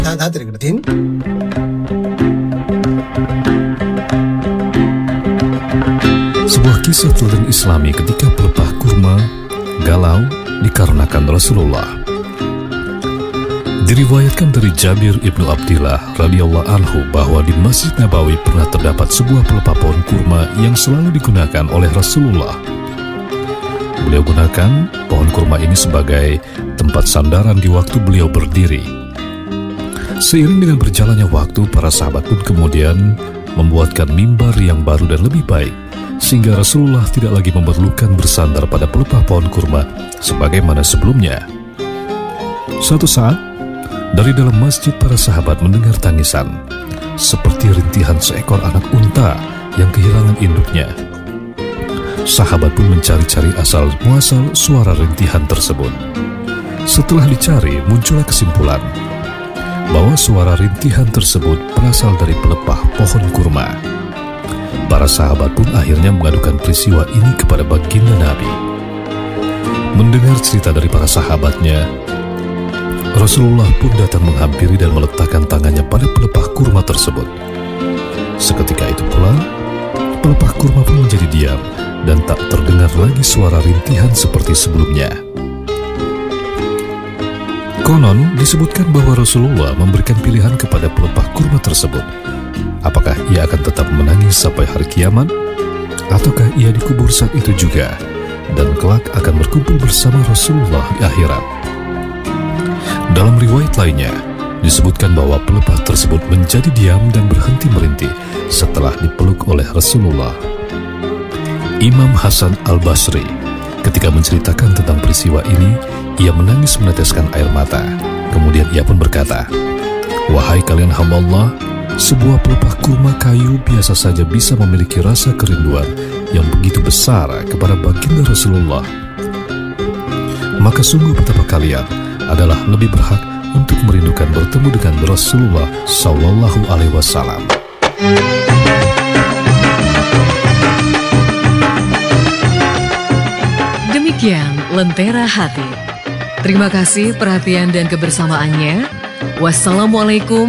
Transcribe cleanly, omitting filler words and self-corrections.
다 들거든. Sebuah kisah teladan Islami ketika pelepah kurma galau dikarenakan Rasulullah. Diriwayatkan dari Jabir ibnu Abdillah radhiyallahu anhu bahwa di Masjid Nabawi pernah terdapat sebuah pelepah pohon kurma yang selalu digunakan oleh Rasulullah. Beliau gunakan pohon kurma ini sebagai tempat sandaran di waktu beliau berdiri. Seiring dengan berjalannya waktu, para sahabat pun kemudian membuatkan mimbar yang baru dan lebih baik, sehingga Rasulullah tidak lagi memerlukan bersandar pada pelepah pohon kurma sebagaimana sebelumnya. Suatu saat, dari dalam masjid para sahabat mendengar tangisan, seperti rintihan seekor anak unta yang kehilangan induknya. Sahabat pun mencari-cari asal-muasal suara rintihan tersebut. Setelah dicari, muncullah kesimpulan bahwa suara rintihan tersebut berasal dari pelepah pohon kurma. Para sahabat pun akhirnya mengadukan peristiwa ini kepada baginda Nabi. Mendengar cerita dari para sahabatnya, Rasulullah pun datang menghampiri dan meletakkan tangannya pada pelepah kurma tersebut. Seketika itu pula, pelepah kurma pun menjadi diam dan tak terdengar lagi suara rintihan seperti sebelumnya. Konon disebutkan bahwa Rasulullah memberikan pilihan kepada pelepah kurma tersebut. Apakah ia akan tetap menangis sampai hari kiamat, ataukah ia dikubur saat itu juga dan kelak akan berkumpul bersama Rasulullah di akhirat. Dalam riwayat lainnya, disebutkan bahwa pelepah tersebut menjadi diam dan berhenti merintih setelah dipeluk oleh Rasulullah. Imam Hasan Al-Basri ketika menceritakan tentang peristiwa ini, ia menangis meneteskan air mata. Kemudian ia pun berkata, "Wahai kalian hamba Allah, sebuah pelepah kurma kayu biasa saja bisa memiliki rasa kerinduan yang begitu besar kepada baginda Rasulullah. Maka sungguh betapa kalian adalah lebih berhak untuk merindukan bertemu dengan Rasulullah Sallallahu Alaihi Wasallam." Demikian Lentera Hati. Terima kasih perhatian dan kebersamaannya. Wassalamualaikum